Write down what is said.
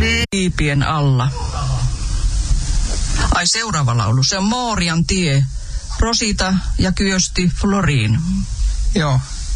Liipien alla. Ai seuraava laulu, se on Moorian tie. Rosita ja Kyösti Floriin. Joo,